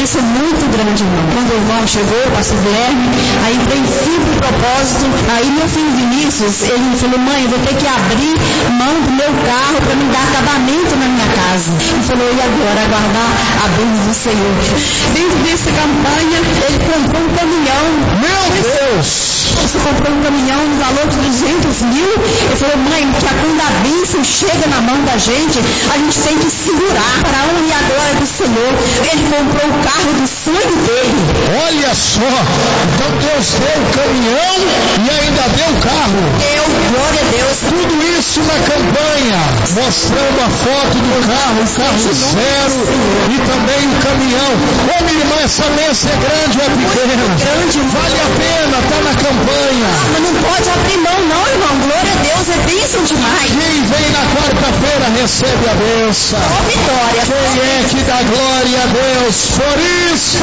bênção muito grande, irmão. Quando o irmão chegou, o pastor Guilherme, aí em princípio, propósito, aí meu filho Vinícius, ele falou, mãe, eu vou ter que abrir mão do meu carro para me dar acabamento na minha casa. Ele falou, e agora? Aguardar a bênção do Senhor. Dentro dessa campanha, ele comprou um caminhão. Meu Deus! Você comprou um caminhão no valor de 200 mil. Ele falou, mãe, que quando a bênção chega na mão da gente tem que segurar para a honra e a glória do Senhor. Ele comprou o carro do sonho dele. Olha só, então Deus deu o caminhão e ainda deu o carro. Deu, glória a Deus. Tudo isso na campanha, mostrando a foto do carro, o carro zero e também o caminhão. Ô minha irmã, essa mesa é grande ou é pequena? Muito grande, vale a pena, está na campanha. Mas não pode abrir mão não, irmão. Glória a Deus, é bênção demais. Quem vem na quarta-feira recebe a bênção. Ó vitória. Quem é que dá glória a Deus por isso?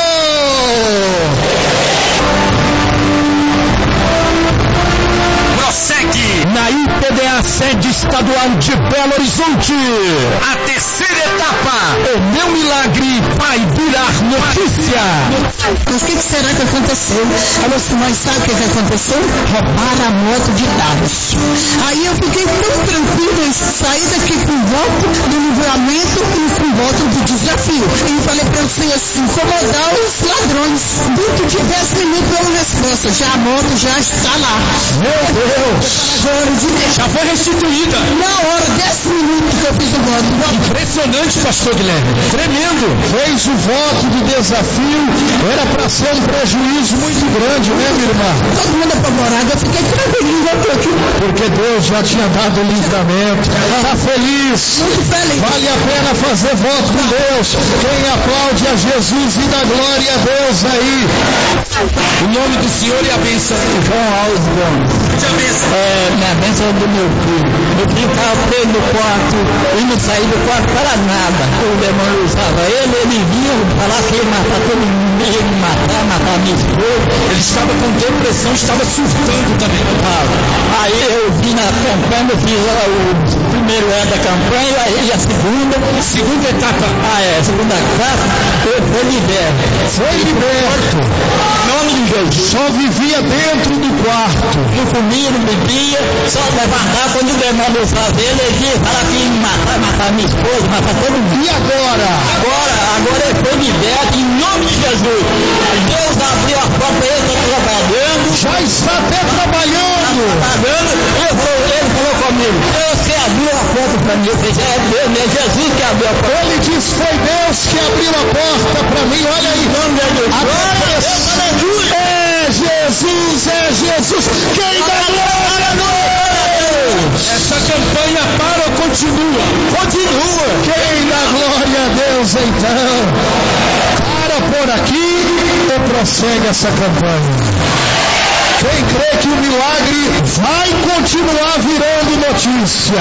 Prossegue na IPDA sede estadual de Belo Horizonte a terceira etapa. O meu milagre vai virar notícia. Mas o que será que aconteceu? Alô, nós sabe o que aconteceu? Roubaram a moto de dados. Aí eu fiquei tão tranquila em sair daqui com volta do livramento e com volta do desafio. E falei para você assim, incomodar os ladrões. Dentro de 10 minutos deu uma resposta. Já a moto já está lá. Meu Deus! Já foi restituída. Na hora, 10 minutos que eu fiz o voto. Impressionante, pastor Guilherme. Tremendo. Fez o voto de desafio. Era para ser um prejuízo muito grande, né, minha irmã? Todo mundo apavorado. Eu fiquei tranquilo, eu tô aqui. Porque Deus já tinha dado o livramento. Está feliz? Muito feliz. Vale a pena fazer voto com Deus. Quem aplaude a Jesus e dá glória a Deus aí. O nome do Senhor e a bênção. João Alves Gomes. A bênção. Minha bênção é do meu filho. Meu filho estava preso no quarto e não saía do quarto para nada. O demônio usava ele vinha falar que ia matar todo mundo, ia me matar minha esposa. Ele estava com depressão, estava surtando também. Aí eu vim na campanha, eu fiz o primeiro ano da campanha e a segunda etapa. A segunda etapa, eu fui liberto. Foi liberto. Em nome de Jesus. Só vivia dentro do quarto. Não comia, não bebia, só levantar quando o demônio usava ele ia falar que ia me matar minha esposa, matar todo mundo. E agora? Agora ele foi liberto em nome de Jesus. Deus abriu a porta, ele está trabalhando. Já está até trabalhando. Ele falou comigo, você abriu a porta para mim. Eu falei, é Deus, é Jesus que abriu a porta. Ele disse, foi Deus que abriu a porta para mim. Olha aí. É Jesus, é Jesus. Quem dá glória a Deus? Essa campanha para ou continua? Continua. Quem dá glória a Deus então? Para por aqui ou prossegue essa campanha? Quem crê que o milagre vai continuar virando notícia?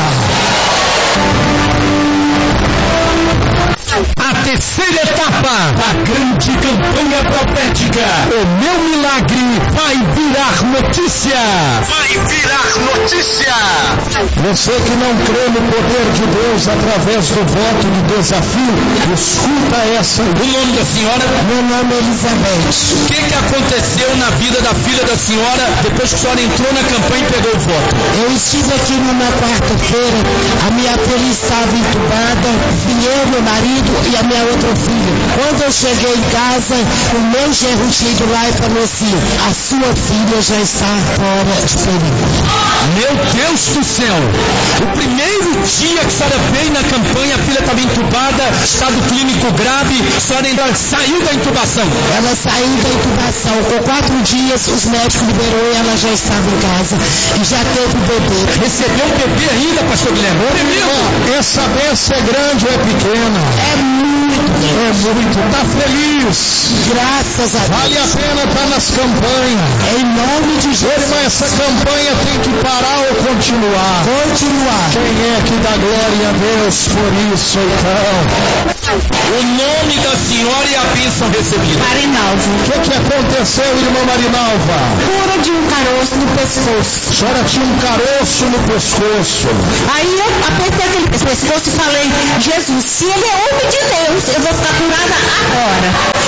A terceira etapa da grande campanha profética. O meu milagre vai virar notícia. Vai virar notícia. Você que não crê no poder de Deus através do voto de desafio, escuta essa. O nome da senhora? Meu nome é Elizabeth. O que aconteceu na vida da filha da senhora depois que a senhora entrou na campanha e pegou o voto? Eu estive aqui numa quarta-feira, a minha filha estava entubada, e eu, meu marido e a minha outra filha. Quando eu cheguei em casa, o meu genro chegou lá e falou assim, a sua filha já está fora de perigo. Meu Deus do céu! O primeiro dia que a senhora veio na campanha, a filha estava entubada, estado clínico grave, a senhora ainda saiu da intubação. Ela saiu da intubação, com 4 dias os médicos liberou e ela já estava em casa e já teve o bebê. Recebeu o bebê ainda, pastor Guilherme? Essa bênção é grande ou é pequena? É muito. Está feliz. Graças a Deus. Vale a pena estar nas campanhas. Em nome de Jesus. Irmã, essa campanha tem que parar ou continuar? Continuar. Quem é que dá glória a Deus por isso, então? O nome da senhora e a bênção recebida. Marinalva. O que aconteceu, irmã Marinalva? Cura de um caroço no pescoço. A senhora tinha um caroço no pescoço. Aí eu apertei aquele pescoço e falei, Jesus, se ele é homem de Deus, eu vou ficar curada agora.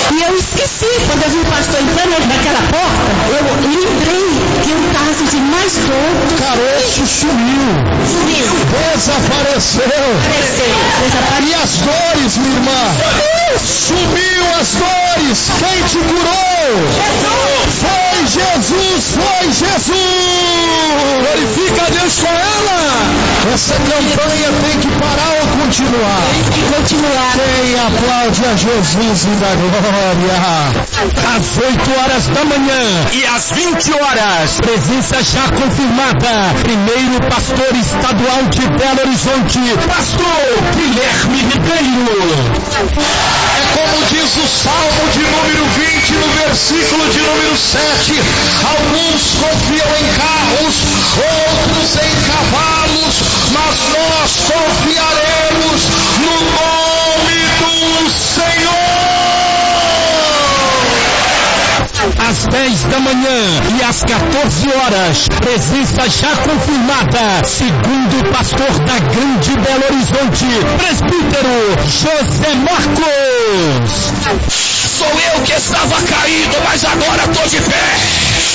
da porta, eu lembrei que o caso de mais dor. Caroço sumiu. Desapareceu. E as dores, minha irmã? Sumiu as dores. Quem te curou? Foi Jesus, foi Jesus. Glorifica a Deus com ela. Essa campanha tem que parar ou continuar? Tem que continuar. Quem aplaude a Jesus e da glória? Às 8 horas da manhã e às 20 horas, presença já confirmada. Primeiro pastor estadual de Belo Horizonte, pastor Guilherme Ribeiro. É como diz o Salmo de número 20, no versículo de número 7. Alguns confiam em carros, outros em cavalos, mas nós confiaremos no nome do Senhor. Às 10 da manhã e às 14 horas, presença já confirmada, segundo o pastor da Grande Belo Horizonte, presbítero José Marcos. Sou eu que estava caído, mas agora estou de pé.